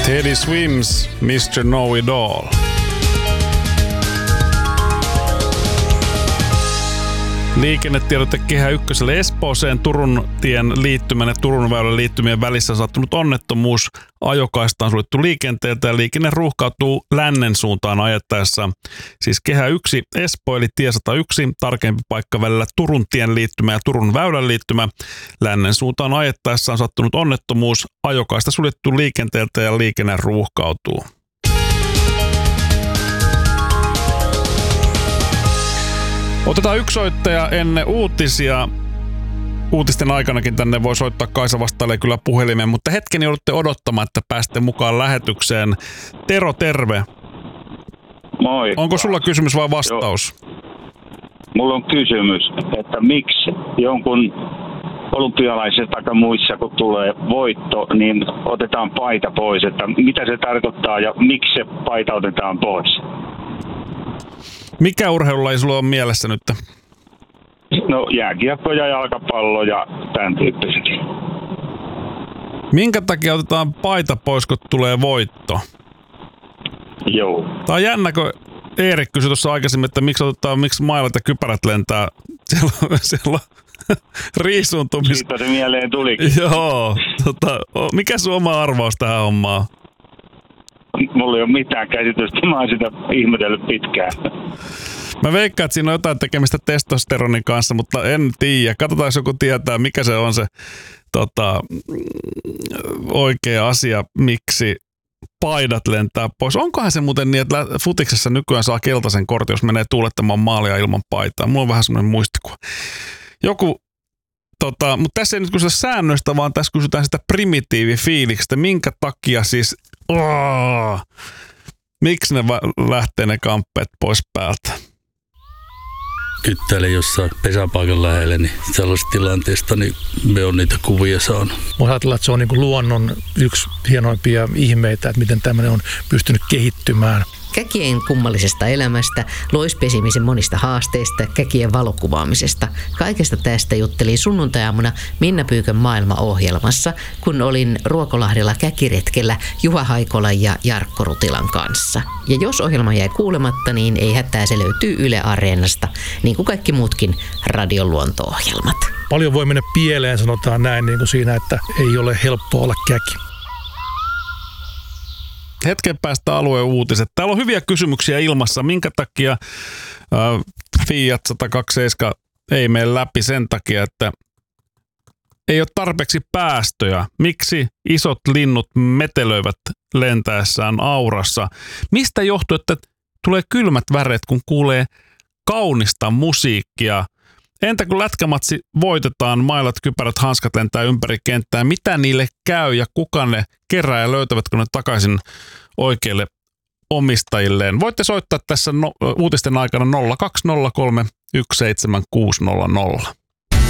Teddy Swims, Mr. Know-It-All. Liikennetiedote Kehä Ykköselle Espooseen. Turun tien liittymän ja Turun väylän liittymien välissä on sattunut onnettomuus. Ajokaista on suljettu liikenteeltä ja liikenne ruuhkautuu lännen suuntaan ajettaessa. Siis Kehä 1 Espoo eli tie 101, tarkempi paikka välillä Turun tien liittymä ja Turun väylän liittymä. Lännen suuntaan ajettaessa on sattunut onnettomuus. Ajokaista suljettu liikenteeltä ja liikenne ruuhkautuu. Otetaan yksi soittaja ennen uutisia. Uutisten aikanakin tänne voi soittaa. Kaisa vastailee kyllä puhelimeen, mutta hetken joudutte odottamaan, että pääsette mukaan lähetykseen. Tero, terve. Moi. Onko sulla kysymys vai vastaus? Joo. Mulla on kysymys, että miksi jonkun olympialaisessa tai muissa, kun tulee voitto, niin otetaan paita pois. Että mitä se tarkoittaa ja miksi se paita otetaan pois? Mikä urheilulaji sulla on mielessä nyt? No jääkiekko ja jalkapallo ja tämän tyyppiset. Minkä takia otetaan paita pois, kun tulee voitto? Joo. Tää on jännä, kun Eerik kysyi tuossa aikaisemmin, että miksi mailat ja kypärät lentää siellä riisuntumis. Siitä se mieleen tulikin. Joo. Mikä sun oma arvaus tähän hommaan? Mulla ei ole mitään käsitystä, mä oon sitä ihmetellyt pitkään. Mä veikkaan, että siinä on jotain tekemistä testosteronin kanssa, mutta en tiedä. Katsotaan, jos joku tietää, mikä se on se oikea asia, miksi paidat lentää pois. Onkohan se muuten niin, että futiksessa nykyään saa keltaisen kortin, jos menee tuulettamaan maalia ilman paitaa? Mulla on vähän semmoinen muistikuva. Mutta tässä ei nyt kysytä säännöistä, vaan tässä kysytään sitä primitiivifiiliksestä. Minkä takia siis... Miksi ne lähtee ne kamppeet pois päältä? Kyttäilen jossain pesäpaikan lähellä, niin sellaisesta tilanteesta niin me on niitä kuvia saanut. Mä ajatellaan, että se on niin kuin luonnon yksi hienoimpia ihmeitä, että miten tämmöinen on pystynyt kehittymään. Käkien kummallisesta elämästä, loispesimisen monista haasteista, käkien valokuvaamisesta. Kaikesta tästä juttelin sunnuntai-aamuna Minna Pyykön maailmaohjelmassa, kun olin Ruokolahdella käkiretkellä Juha Haikolan ja Jarkko Rutilan kanssa. Ja jos ohjelma jäi kuulematta, niin ei hätää, se löytyy Yle Areenasta, niin kuin kaikki muutkin radion luonto-ohjelmat. Paljon voi mennä pieleen, sanotaan näin, niin kuin siinä, että ei ole helppoa olla käki. Hetken päästä alueen uutiset. Täällä on hyviä kysymyksiä ilmassa. Minkä takia Fiat 127 ei mene läpi? Sen takia, että ei ole tarpeeksi päästöjä. Miksi isot linnut metelöivät lentäessään aurassa? Mistä johtuu, että tulee kylmät väreet, kun kuulee kaunista musiikkia? Entä kun lätkämatsi voitetaan, mailat, kypärät, hanskat lentää ympäri kenttää, mitä niille käy ja kuka ne kerää ja löytävätkö ne takaisin oikeille omistajilleen? Voitte soittaa tässä uutisten aikana 0203 17600.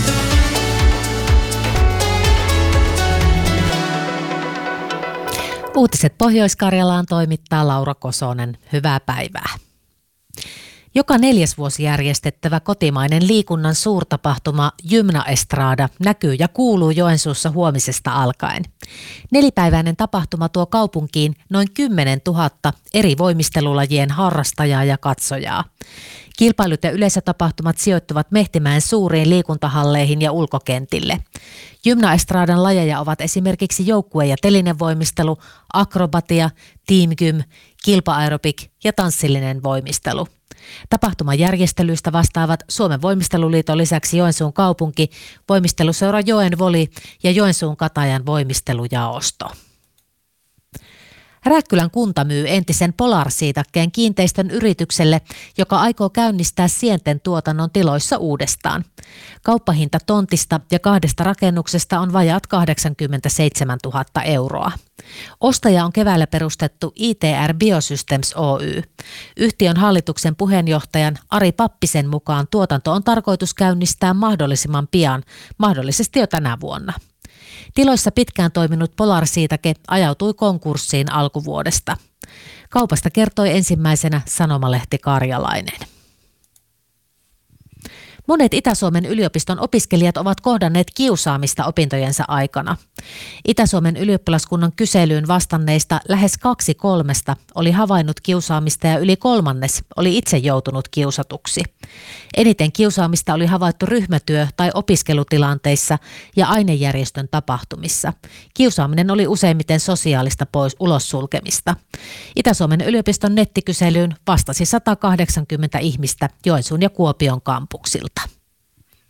Uutiset Pohjois-Karjalaan toimittaa Laura Kosonen. Hyvää päivää. Joka 4. vuosi järjestettävä kotimainen liikunnan suurtapahtuma Gymnaestrada näkyy ja kuuluu Joensuussa huomisesta alkaen. 4-päiväinen tapahtuma tuo kaupunkiin noin 10 000 eri voimistelulajien harrastajaa ja katsojaa. Kilpailut ja yleisötapahtumat sijoittuvat Mehtimäen suuriin liikuntahalleihin ja ulkokentille. Gymnaestradan lajeja ovat esimerkiksi joukkue- ja telinevoimistelu, akrobatia, team gym, kilpa-aerobik ja tanssillinen voimistelu. Tapahtuman järjestelyistä vastaavat Suomen voimisteluliiton lisäksi Joensuun kaupunki, voimisteluseura Joen Voli ja Joensuun Katajan voimistelujaosto. Rääkkylän kunta myy entisen Polar-siitakkeen kiinteistön yritykselle, joka aikoo käynnistää sienten tuotannon tiloissa uudestaan. Kauppahinta tontista ja 2 rakennuksesta on vajaat 87 000 euroa. Ostaja on keväällä perustettu ITR Biosystems Oy. Yhtiön hallituksen puheenjohtajan Ari Pappisen mukaan tuotanto on tarkoitus käynnistää mahdollisimman pian, mahdollisesti jo tänä vuonna. Tiloissa pitkään toiminut Polar-siitake ajautui konkurssiin alkuvuodesta. Kaupasta kertoi ensimmäisenä sanomalehti Karjalainen. Monet Itä-Suomen yliopiston opiskelijat ovat kohdanneet kiusaamista opintojensa aikana. Itä-Suomen ylioppilaskunnan kyselyyn vastanneista lähes 2/3 oli havainnut kiusaamista ja yli 1/3 oli itse joutunut kiusatuksi. Eniten kiusaamista oli havaittu ryhmätyö- tai opiskelutilanteissa ja ainejärjestön tapahtumissa. Kiusaaminen oli useimmiten sosiaalista pois ulossulkemista. Itä-Suomen yliopiston nettikyselyyn vastasi 180 ihmistä Joensuun ja Kuopion kampuksilta.